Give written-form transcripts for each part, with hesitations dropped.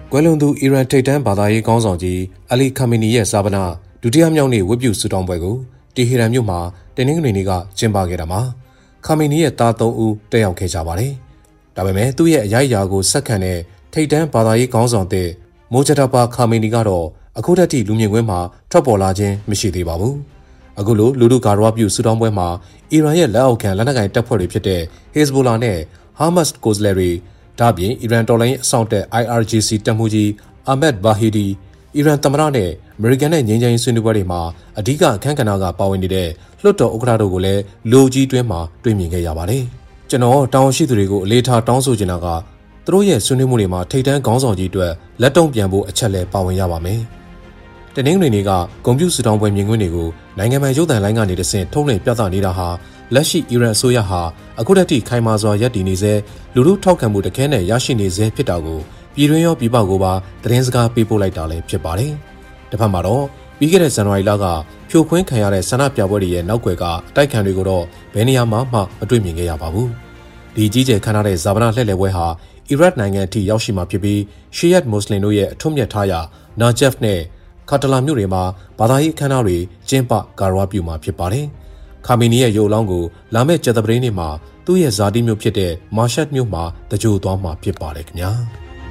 ကွယ်လွန်သူအီရန်ထိပ်တန်းဘာသာရေးခေါင်းဆောင်ကြီးအလီခါမီနီရဲ့ဇာပနာဒုတိယမြောက်နေ့ဝတ်ပြုဆုတောင်းပွဲကိုတီဟီရန်မြို့မှာတင်းနှင်းတွေနေ့ကကျင်းပခဲ့တာမှာခါမီနီရဲ့သား3ဦးတက်ရောက်ခဲ့ကြပါတယ်။ဒါပေမဲ့သူ့ရဲ့အရိုက်အရာကိုဆက်ခံတဲ့ထိပ်တန်းဘာသာရေးခေါင်းဆောင်တဲ့မိုဂျတာဘာခါမီနီကတော့အခုတည်းကလူမြင်ကွင်းမှာထွက်ပေါ်လာခြင်းမရှိသေးပါဘူး။အခုလိုလူထုကာရဝပြုဆုတောင်းပွဲမှာအီရန်ရဲ့လက်အောက်ခံလက်နက်ကိုင်တပ်ဖွဲ့တွေဖြစ်တဲ့ဟေဇ်ဘိုလာနဲ့ဟာမတ်စ်ကိုစလဲရီဒါပြင်အီရန်တော်လိုင်းအဆောင်တက် IRGC တပ်မှုကြီးအာမက်ဘာဟီဒီအီရန်သမ္မတနဲ့အမေရိကန်နဲ့ငြိမ်းချမ်းရေးဆွေးနွေးပွဲတွေမှာအဓိကအခမ်းကဏ္ဍကပါဝင်နေတဲ့လွှတ်တော်ဥက္ကဋ္ဌတို့ကိုလည်းလူကြီးတွင်းမှာတွေ့မြင်ခဲ့ရပါတယ်။ကျွန်တော်တောင်းရှိသူတွေကိုအလေးထားတောင်းဆိုချင်တာကသူတို့ရဲ့ဆွေးနွေးမှုတွေမှာထိပ်တန်းခေါင်းဆောင်ကြီးအတွက်လက်တုံ့ပြန်ဖို့အချက်လဲပါဝင်ရပါမယ်။တနင်္ဂနွေနေ့ကဂုဏ်ပြုဆုတောင်းပွဲမြင်ကွင်းတွေကိုနိုင်ငံပိုင်ရုပ်သံလိုင်းကနေတဆင့်ထုတ်လွှင့်ပြသနေတာဟာလက်ရှိအီရန်အစိုးရဟာအခုတည်းကခိုင်မာစွာရပ်တည်နေစေလူထုထောက်ခံမှုတခဲနဲ့ရရှိနေစေဖြစ်တာကိုပြည်တွင်းရောပြည်ပကိုပါသတင်းစကားပေးပို့လိုက်တာလည်းဖြစ်ပါတယ်။တစ်ဖက်မှာတော့ပြီးခဲ့တဲ့ဇန်နဝါရီလကဖြိုခွင်းခံရတဲ့ဆန္ဒပြပွဲတွေရဲ့နောက်ွယ်ကအတိုက်ခံတွေကိုတော့ဘယ်နေရာမှမတွေ့မြင်ခဲ့ရပါဘူး။ဒီကြီးကျယ်ခမ်းနားတဲ့ဇာပနာလှည့်လည်ပွဲဟာအီရတ်နိုင်ငံအထိရောက်ရှိမှာဖြစ်ပြီးရှီယတ်မွတ်စလင်တို့ရဲ့အထွတ်မြတ်ထားရာနာဂျက်ဖ်နဲ့ကာတလာမြို့တွေမှာဘာသာရေးအခမ်းအနားတွေကျင်းပဂါရဝပြုမှာဖြစ်ပါတယ်။ခါမီနီရဲ့ရုပ်အလောင်းကိုလာမယ့်ကြာသပတေးနေ့မှာသူ့ရဲ့ဇာတိမြို့ဖြစ်တဲ့မာရှတ်မြို့မှာတကြိုသွားမှာဖြစ်ပါတယ်ခင်ဗျာ။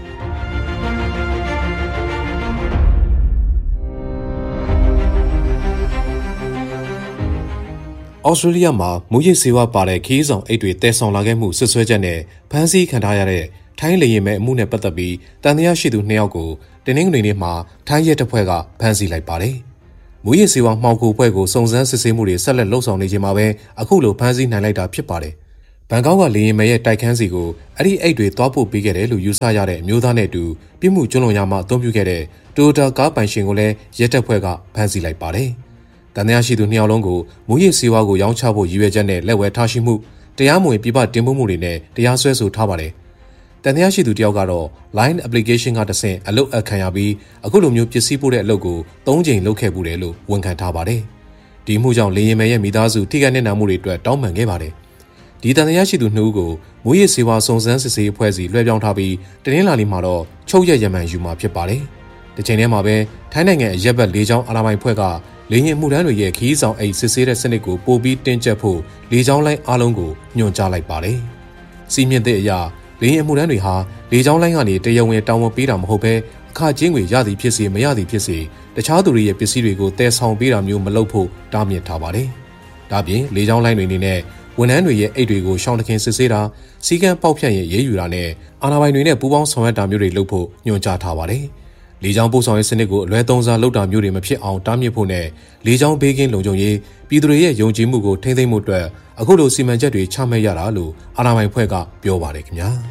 ဩစတြေးလျမှာမူရစ်ဆေးဝါးပါတဲ့ခီးဆောင်အိတ်တွေတည်ဆောင်လာခဲ့မှုဆွဆွဲချက်နဲ့ဖမ်းဆီးခံထားရတဲ့ထိုင်းလေယာဉ်မဲ့အမှုနဲ့ပတ်သက်ပြီးတန်တရားရှိသူ2ယောက်ကိုတင်းနှင်းတွေနေ့မှာထိုင်းရဲတပ်ဖွဲ့ကဖမ်းဆီးလိုက်ပါတယ်။မူရစ်ဆေးဝါးမှောင်ခိုဖွဲ့ကိုစုံစမ်းစစ်ဆေးမှုတွေဆက်လက်လှုပ်ဆောင်နေချိန်မှာပဲအခုလိုဖမ်းဆီးနိုင်လိုက်တာဖြစ်ပါတယ်။ဘန်ကောက်ကလေယာဉ်မဲ့ရဲ့တိုက်ခန်းစီကိုအဲ့ဒီအိတ်တွေသွားပို့ပေးခဲ့တယ်လို့ယူဆရတဲ့အမျိုးသားနဲ့အတူပြစ်မှုကျူးလွန်ရမှအသုံးပြုခဲ့တဲ့တိုယိုတာကားပိုင်ရှင်ကိုလည်းရဲတပ်ဖွဲ့ကဖမ်းဆီးလိုက်ပါတယ်။တန်တရားရှိသူ2ယောက်လုံးကိုမူရစ်ဆေးဝါးကိုရောင်းချဖို့ရည်ရွယ်ချက်နဲ့လက်ဝဲထားရှိမှုတရားမဝင်ပြပတင်ပို့မှုတွေနဲ့တရားစွဲဆိုထားပါတယ်။တန်တရားရှိသူတယောက်ကတော့ Line application ကတဆင့်အလုပ်အခမ်းရပြီးအခုလိုမျိုးပစ္စည်းပို့တဲ့အလုပ်ကို3ကြိမ်လုပ်ခဲ့ပူတယ်လို့ဝန်ခံထားပါတယ်။ဒီမှုကြောင့်လေယာဉ်မယ်ရဲ့မိသားစုထိခိုက်နေမှုတွေအတွက်တောင်းပန်ခဲ့ပါတယ်။ဒီတန်တရားရှိသူ2ဦးကိုမူရစ်ဆေးဝါးစုံစမ်းစစ်ဆေးအဖွဲ့စီလွှဲပြောင်းထားပြီးတနင်္လာနေ့မှာတော့ချုပ်ရက်ရမန်ယူမှာဖြစ်ပါတယ်။ဒီချိန်ထဲမှာပဲထိုင်းနိုင်ငံအရက်ဘက်လေကြောင်းအာဏာပိုင်ဖွဲ့ကလေယာဉ်မှုထမ်းတွေရဲ့ခီးဆောင်အိတ်စစ်ဆေးတဲ့စနစ်ကိုပိုပြီးတင်းကျပ်ဖို့လေကြောင်းလိုင်းအားလုံးကိုညွှန်ကြားလိုက်ပါတယ်။စီးမြင့်တဲ့အရာလေယာဉ်မှုထမ်းတွေဟာလေကြောင်းလိုင်းကနေတရားဝင်တာဝန်ပေးတာမဟုတ်ဘဲအခကျင်းတွေရသည်ဖြစ်စေမရသည်ဖြစ်စေတခြားသူတွေရဲ့ပစ္စည်းတွေကိုတည်ဆောင်ပေးတာမျိုးမလုပ်ဖို့တားမြစ်ထားပါတယ်။ဒါပြင်လေကြောင်းလိုင်းတွေအနေနဲ့ဝန်ထမ်းတွေရဲ့အိတ်တွေကိုရှောင်းတခင်စစ်ဆေးတာစီကံပေါက်ဖြတ်ရင်ရေးယူတာနဲ့အာဏာပိုင်တွေနဲ့ပူးပေါင်းဆောင်ရွက်တာမျိုးတွေလုပ်ဖို့ညွှန်ကြားထားပါတယ်။လေကြောင်းပို့ဆောင်ရေးစနစ်ကိုအလွဲသုံးစားလုပ်တာမျိုးတွေမဖြစ်အောင်တားမြစ်ဖို့နဲ့လေကြောင်းဘေးကင်းလုံခြုံရေးပြည်သူတွေရဲ့ယုံကြည်မှုကိုထိန်းသိမ်းမှုအတွက်အခုလိုစီမံချက်တွေချမှတ်ရတာလို့အာဏာပိုင်ဖွဲ့ကပြောပါတယ်ခင်ဗျာ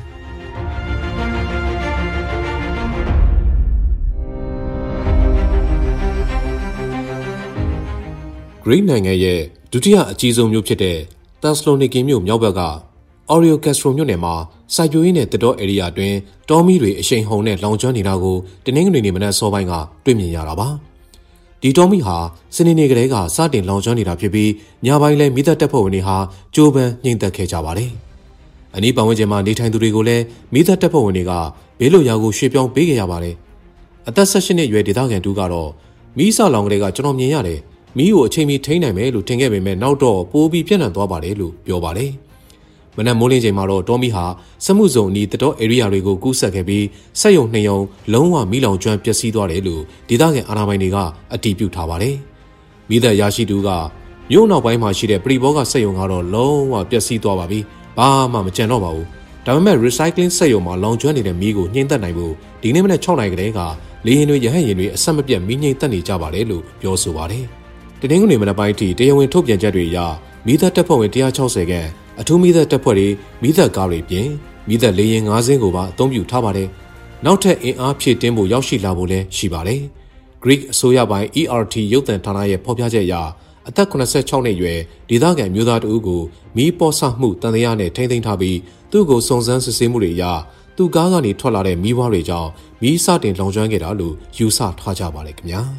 ဂရိနိုင်ငံရဲ့ဒုတိယအကြီးဆုံးမြို့ဖြစ်တဲ့တက်စလိုနီကီမြို့မြောက်ဘက်ကအော်ရီယိုကက်စထရိုမြို့နယ်မှာစိုက်ပျိုးရေးနဲ့သစ်တောဧရိယာအတွင်းတောမီတွေအရှိန်ဟုန်နဲ့လောင်ကျွမ်းနေတာကိုတနင်္ဂနွေနေ့မနက်စောပိုင်းကတွေ့မြင်ရတာပါ။ဒီတောမီဟာစနေနေ့ကလေးကစတင်လောင်ကျွမ်းနေတာဖြစ်ပြီးညပိုင်းလဲမိသက်တပ်ဖွဲ့ဝင်တွေဟာကြိုးပမ်းနှိမ့်သက်ခဲ့ကြပါတယ်။အနီးပတ်ဝန်းကျင်မှာနေထိုင်သူတွေကိုလည်းမိသက်တပ်ဖွဲ့ဝင်တွေကဘေးလွတ်ရာကိုရွှေ့ပြောင်းပေးခဲ့ရပါတယ်။အသက်18နှစ်အရွယ်ဒေသခံတူကတော့မီးစလောင်ကလေးကကျွန်တော်မြင်ရတယ်။မီးကိုအချိန်မီထိန်းနိုင်မယ်လို့ထင်ခဲ့ပေမဲ့နောက်တော့ပိုးပြီးပြန့်နှံ့သွားပါတယ်လို့ပြောပါတယ်။မနက်မိုးလင်းချိန်မှာတော့တောမီဟာစက်မှုဇုံအနီးတတော်ဧရိယာတွေကိုကူးဆက်ခဲ့ပြီးစက်ရုံ2ရုံလုံးဝမီးလောင်ကျွမ်းပျက်စီးသွားတယ်လို့ဒေသခံအာဏာပိုင်တွေကအတည်ပြုထားပါတယ်။မိသက်ရရှိသူကမြို့နောက်ပိုင်းမှာရှိတဲ့ပရိဘောဂစက်ရုံကတော့လုံးဝပျက်စီးသွားပါပြီ။ဘာမှမကျန်တော့ပါဘူး။ဒါပေမဲ့ recycling စက်ရုံမှာလောင်ကျွမ်းနေတဲ့မီးကိုညှိမ့်သက်နိုင်ဖို့ဒီနေ့မနက်6နာရီကတည်းကလေယာဉ်တွေရဟတ်ယာဉ်တွေအဆက်မပြတ်မီးငြိမ့်သက်နေကြပါတယ်လို့ပြောဆိုပါတယ်။တနင်္ဂနွေမနက်ပိုင်းအထိတရားဝင်ထုတ်ပြန်ချက်တွေအရမိသက်တပ်ဖွဲ့ဝင်160ခန့်အထူးမိသက်တပ်ဖွဲ့တွေမိသက်ကားတွေပြင်မိသက်လေယာဉ်5စင်းကိုပါအသုံးပြုထားပါတယ်။နောက်ထပ်အင်အားဖြည့်တင်းဖို့ရောက်ရှိလာဖို့လည်းရှိပါတယ်။ Greek အစိုးရပိုင်း ERT ရုပ်သံဌာနရဲ့ဖော်ပြချက်အရအသက်86နှစ်အရွယ်ဒေသခံမျိုးသားတဦးကိုမီးပေါ်ဆမှုတန်တရားနဲ့ထိန်းသိမ်းထားပြီးသူ့ကိုစုံစမ်းစစ်ဆေးမှုတွေအရသူ့ကားကနေထွက်လာတဲ့မီးဝါးတွေကြောင့်မီးစတင်လောင်ကျွမ်းခဲ့တာလို့ယူဆထားကြပါတယ်ခင်ဗျာ။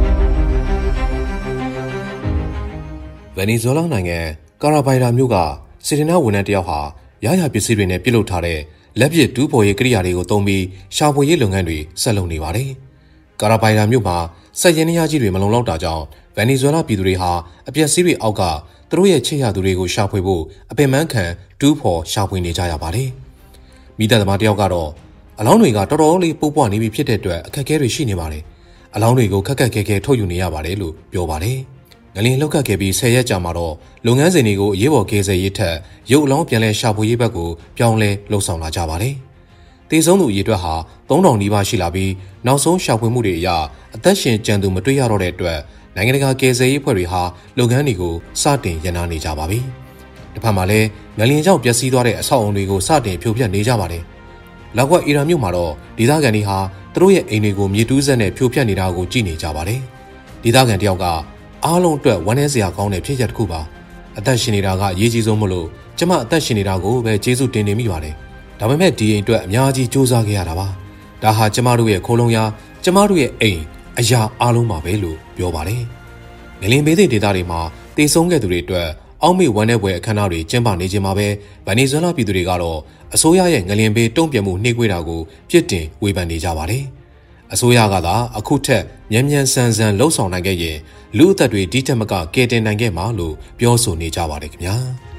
ဗင်နီဇွဲလားနိုင်ငံကာရာဘိုင်လာမြို့ကစေတနာဝန်ထမ်းတယောက်ဟာရရပစ္စည်းတွေနဲ့ပြုလုပ်ထားတဲ့လက်ပစ်တူးဖော်ရေးကိရိယာတွေကိုသုံးပြီးရှာဖွေရေးလုပ်ငန်းတွေဆက်လုပ်နေပါတယ်။ကာရာဘိုင်ရာမြို့မှာစက်ရင်းနှီးကြီးတွေမလုံလောက်တာကြောင့်ဗန်နီဇွဲလားပြည်သူတွေဟာအပျက်စီးတွေအောက်ကသူတို့ရဲ့ချစ်ရသူတွေကိုရှာဖွေဖို့အပင်ပန်းခံတူးဖော်ရှာဖွေနေကြရပါတယ်။မိသားသမားတယောက်ကတော့အလောင်းတွေကတော်တော်လေးပိုးပွားနေပြီဖြစ်တဲ့အတွက်အခက်အခဲတွေရှိနေပါတယ်။အလောင်းတွေကိုခက်ခက်ခဲခဲထုတ်ယူနေရပါတယ်လို့ပြောပါတယ်။ငလင်လောက်ကခဲ့ပြီး10ရက်ကြာမှာတော့လုပ်ငန်းစဉ်တွေကိုအရေးပေါ်ကယ်ဆယ်ရေးထက်ရုပ်အလောင်းပြန်လည်ရှာဖွေရေးဘက်ကိုပြောင်းလဲလှုပ်ဆောင်လာကြပါတယ်။တေဆုံးသူအရေအတွက်ဟာ3000နီးပါးရှိလာပြီးနောက်ဆုံးရှာဖွေမှုတွေအရအသက်ရှင်ကျန်သူမတွေ့ရတော့တဲ့အတွက်နိုင်ငံတကာကယ်ဆယ်ရေးအဖွဲ့တွေဟာလုပ်ငန်းတွေကိုစတင်ရန်နာနေကြပါပြီ။တစ်ဖက်မှာလည်းငလင်ကြောင့်ပျက်စီးသွားတဲ့အဆောက်အအုံတွေကိုစတင်ဖြိုဖျက်နေကြပါတယ်။လောက်ကွက်အီရန်မြို့မှာတော့ဒေသခံတွေဟာသူတို့ရဲ့အိမ်တွေကိုမြေတူးစက်နဲ့ဖြိုဖျက်နေတာကိုကြည့်နေကြပါတယ်။ဒေသခံတယောက်ကအားလုံးအတွက်ဝမ်းနည်းစရာကောင်းတဲ့ဖြစ်ရပ်တစ်ခုပါ။အသက်ရှင်နေတာကအရေးကြီးဆုံးမလို့ကျမအသက်ရှင်နေတာကိုပဲကျေးဇူးတင်နေမိပါတယ်။ဒါပေမဲ့ဒီအိမ်အတွက်အများကြီးစူးစမ်းခဲ့ရတာပါ။ဒါဟာကျမတို့ရဲ့ခိုးလုံရာကျမတို့ရဲ့အိမ်အရာအားလုံးပါပဲလို့ပြောပါတယ်။ငလင်ဘေးသည့်ဒေသတွေမှာတေဆုံးခဲ့သူတွေအတွက်အောက်မေ့ဝမ်းနည်းပွဲအခမ်းအနားတွေကျင်းပနေခြင်းမှာပဲဗန်နီဇွဲလားပြည်သူတွေကတော့အစိုးရရဲ့ငလင်ဘေးတုံ့ပြန်မှုနှိကွေးတာကိုပြစ်တင်ဝေဖန်နေကြပါတယ်။အစိုးရကသာအခုထက်မြန်မြန်ဆန်ဆန်လှုပ်ဆောင်နိုင်ခဲ့ရင်လူအသက်တွေဒီထက်မကကယ်တင်နိုင်ခဲ့မှာလို့ပြောဆိုနေကြပါတယ်ခင်ဗျာ။